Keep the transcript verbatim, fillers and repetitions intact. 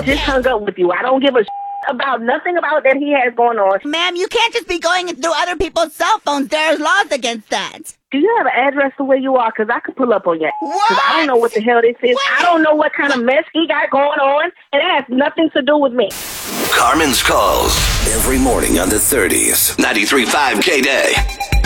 just hung up with you. I don't give a about nothing about that he has going on. Ma'am, you can't just be going through other people's cell phones. There's laws against that. Do you have an address to where you are? Because I could pull up on you. Because I don't know what the hell this is. What? I don't know what kind of mess he got going on, and it has nothing to do with me. Carmen's Calls every morning on the thirties. ninety-three point five K-Day.